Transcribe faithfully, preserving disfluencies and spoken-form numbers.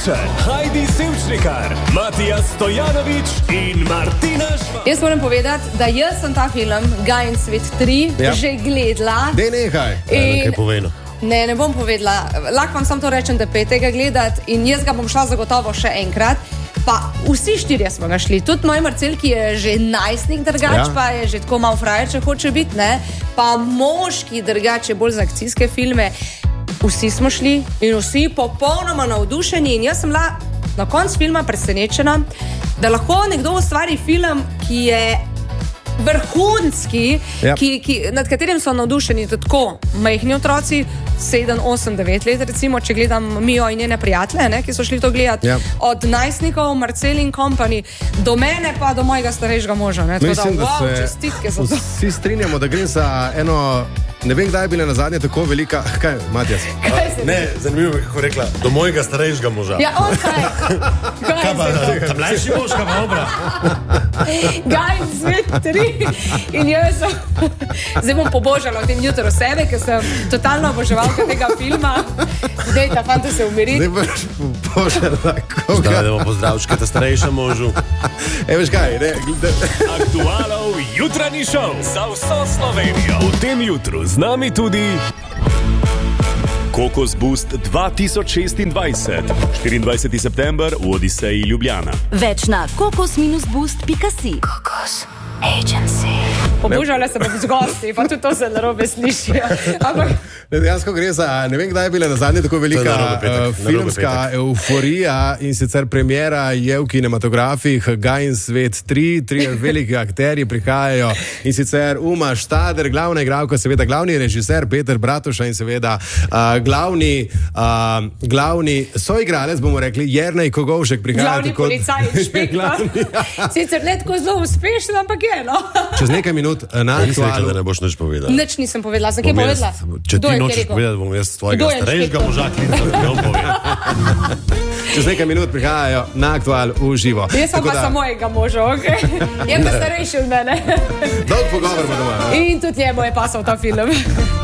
Avčar, Heidi Sevčnikar, Matija Stojanović in Martina Švab. Jaz moram povedati, da jaz sem ta film Gaj in svet tri ja. že gledala. Dej nehaj. In... Kaj poveno? Ne, ne bom povedala. Lahko vam samo to rečem, da petega gledati in jaz ga bom šla zagotovo še enkrat. Pa vsi štirje smo ga šli. Tudi moj Marcel, ki je že najstnik drgač, ja. pa je že tako malo frajer, če hoče biti, ne. Pa moški drgač je bolj za akcijske filme. Vsi smo šli in vsi popolnoma navdušeni in jaz sem bila na koncu filma presenečena, da lahko nekdo ustvari film, ki je vrhunski, yep. ki, ki, nad katerim so navdušeni tako majhni otroci, sedem, osem, devet let, recimo, če gledam Mijo in njene prijatelje, ne, ki so šli to gledati, yep. od najstnikov, Marcel in company, do mene pa do mojega starejšega moža. Ne, Mislim, da, da wow, se čestitke za to. Vsi strinjamo, da gre za eno, ne vem, kdaj je bila nazadnje tako velika, kaj, Matijas? Ne, zanimivo je, kako rekla, do mojega starejšega moža. Ja, on kaj? Kaj pa, ta mlajši mož, kaj pa obra? Gaj in svet tri. In jaz sem, zdaj bom pobožala v tem jutru sebe, ker sem totalno oboževalka tega filma. Dej, ta fanta se umiriti. Zdaj boš pobožala koga. Zdaj, da bomo pozdravčka ta starejša možu. E, veš kaj, ne? Aktualov jutranji šov za vso Slovenijo. V tem jutru z nami tudi Kokos Boost dva tisoč šestindvajset, štiriindvajseti september v Odiseji Ljubljana. Več na kokos boost pika si. Kokos Agency. Pobožala sem z gosti, pa tudi to se narobe sliši. Ampak... Dejansko gre za, ne vem, kdaj je bila nazadnje tako velika uh, filmska euforija in sicer premiera je v kinematografih Gaj in svet tri, tri veliki akterji prihajajo in sicer Uma Štader, glavna igralka, seveda glavni režiser Peter Bratuša in seveda uh, glavni, uh, glavni soigralec, bomo rekli, Jernej Kogovšek prihaja. Glavni kot... policaj, inšpektor. Ja. Sicer ne tako zelo uspešen, ampak je, no. Čez nekaj minut na aktualu. Da ne boš nič povedala. Nič nisem povedala, sem kaj povedala. Če ti nočeš povedati, bom jaz tvojega starejšega moža klical, da ne bom povedal. Čez nekaj minut prihajajo na aktual v živo. Jaz sem pa da... samo mojega moža, okej? Okay? Je pa starejši od mene. Dolg pogovor bo doma. In tudi njemu je pasal ta film.